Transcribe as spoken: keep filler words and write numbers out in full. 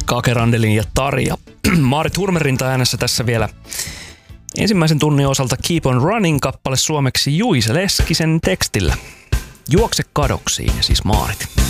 Kake Randelin ja Tarja. Maarit Hurmerinta äänessä tässä vielä ensimmäisen tunnin osalta Keep on Running-kappale suomeksi Juise Leskisen tekstillä. Juokse kadoksiin ja siis Maarit.